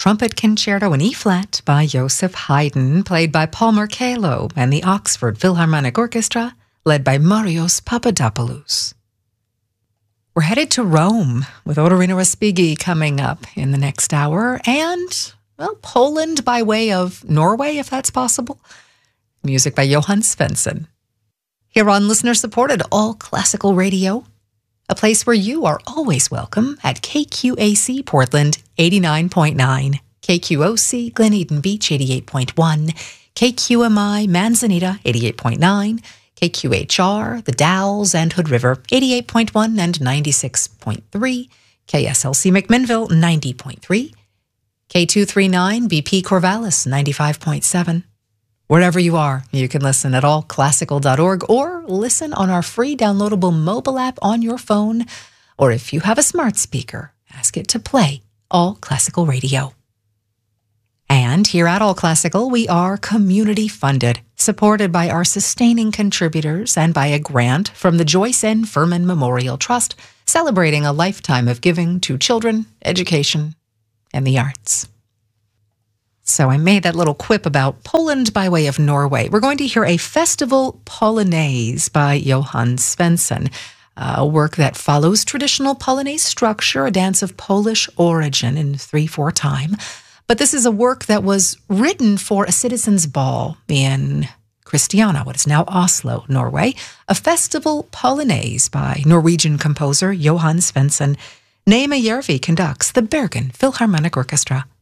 Trumpet Concerto in E-flat by Joseph Haydn, played by Paul Merkello and the Oxford Philharmonic Orchestra, led by Marios Papadopoulos. We're headed to Rome with Otorino Respighi coming up in the next hour, and, well, Poland by way of Norway, if that's possible. Music by Johan Svensson. Here on listener-supported All Classical Radio, a place where you are always welcome at KQAC Portland 89.9, KQOC Glen Eden Beach 88.1, KQMI Manzanita 88.9, KQHR, The Dalles and Hood River 88.1 and 96.3, KSLC McMinnville 90.3, K239 BP Corvallis 95.7. Wherever you are, you can listen at allclassical.org or listen on our free downloadable mobile app on your phone, or if you have a smart speaker, ask it to play All Classical Radio. And here at All Classical, we are community funded, supported by our sustaining contributors and by a grant from the Joyce N. Furman Memorial Trust, celebrating a lifetime of giving to children, education, and the arts. So I made that little quip about Poland by way of Norway. We're going to hear a festival polonaise by Johan Svensson, a work that follows traditional polonaise structure, a dance of Polish origin in 3/4 time. But this is a work that was written for a citizens' ball in Christiania, what is now Oslo, Norway, a festival polonaise by Norwegian composer Johan Svensson. Naima Järvi conducts the Bergen Philharmonic Orchestra.